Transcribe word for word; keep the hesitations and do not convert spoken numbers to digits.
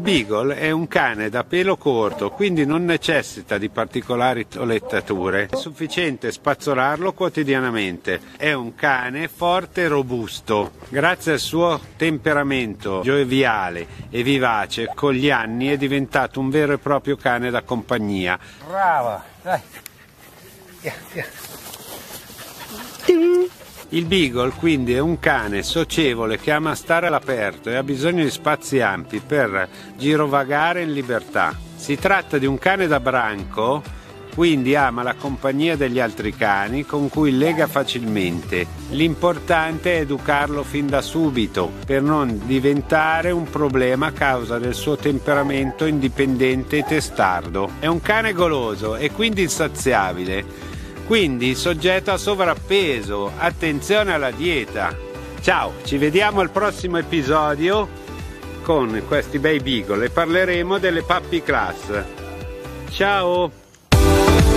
Beagle è un cane da pelo corto, quindi non necessita di particolari toilettature. È sufficiente spazzolarlo quotidianamente. È un cane forte e robusto. Grazie al suo temperamento gioviale e vivace, con gli anni è diventato un vero e proprio cane da compagnia. Brava, dai. Via, via. Il Beagle quindi è un cane socievole che ama stare all'aperto e ha bisogno di spazi ampi per girovagare in libertà. Si tratta di un cane da branco, quindi ama la compagnia degli altri cani con cui lega facilmente. L'importante è educarlo fin da subito per non diventare un problema a causa del suo temperamento indipendente e testardo. È un cane goloso e quindi insaziabile, quindi soggetto a sovrappeso. Attenzione alla dieta. Ciao, ci vediamo al prossimo episodio con questi bei Beagle e parleremo delle puppy class. Ciao!